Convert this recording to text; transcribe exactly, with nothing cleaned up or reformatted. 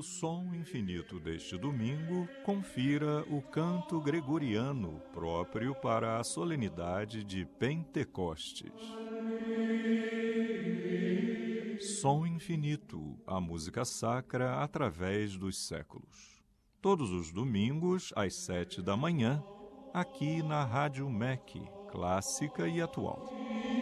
Som Infinito deste domingo, confira o canto gregoriano próprio para a solenidade de Pentecostes. Som Infinito, a música sacra através dos séculos. Todos os domingos, às sete da manhã, aqui na Rádio M E C, clássica e atual.